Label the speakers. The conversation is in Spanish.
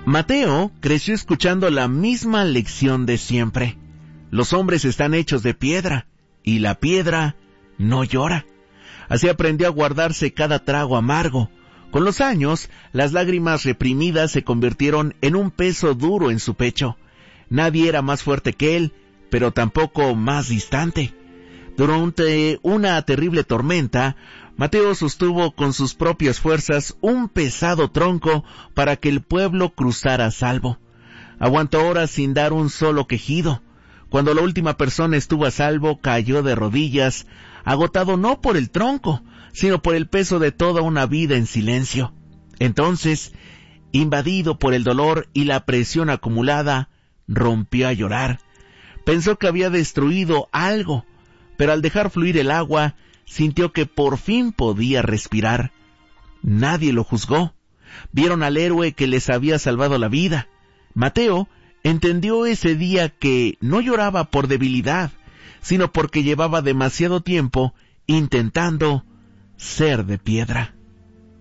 Speaker 1: Mateo creció escuchando la misma lección de siempre. Los hombres están hechos de piedra, y la piedra no llora. Así aprendió a guardarse cada trago amargo. Con los años, las lágrimas reprimidas se convirtieron en un peso duro en su pecho. Nadie era más fuerte que él, pero tampoco más distante. Durante una terrible tormenta, Mateo sostuvo con sus propias fuerzas un pesado tronco para que el pueblo cruzara a salvo. Aguantó horas sin dar un solo quejido. Cuando la última persona estuvo a salvo, cayó de rodillas, agotado no por el tronco, sino por el peso de toda una vida en silencio. Entonces, invadido por el dolor y la presión acumulada, rompió a llorar. Pensó que había destruido algo, pero al dejar fluir el agua, sintió que por fin podía respirar. Nadie lo juzgó. Vieron al héroe que les había salvado la vida. Mateo entendió ese día que no lloraba por debilidad, sino porque llevaba demasiado tiempo intentando ser de piedra.